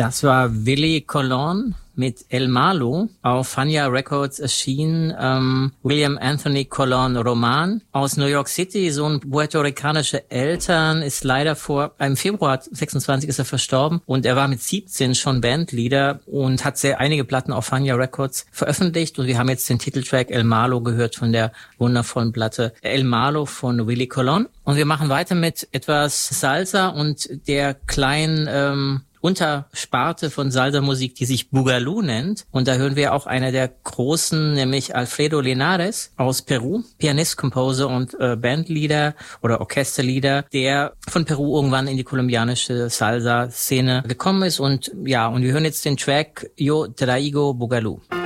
Das war Willy Colon mit El Malo. Auf Fania Records erschien William Anthony Colon Roman aus New York City, Sohn puerto-ricanischer Eltern, ist leider im Februar 26 ist er verstorben und er war mit 17 schon Bandleader und hat einige Platten auf Fania Records veröffentlicht und wir haben jetzt den Titeltrack El Malo gehört von der wundervollen Platte El Malo von Willy Colon und wir machen weiter mit etwas Salsa und der kleinen Untersparte von Salsa-Musik, die sich Boogaloo nennt. Und da hören wir auch einer der großen, nämlich Alfredo Linares aus Peru, Pianist, Composer und Bandleader oder Orchesterleader, der von Peru irgendwann in die kolumbianische Salsa-Szene gekommen ist. Und wir hören jetzt den Track Yo Traigo Boogaloo.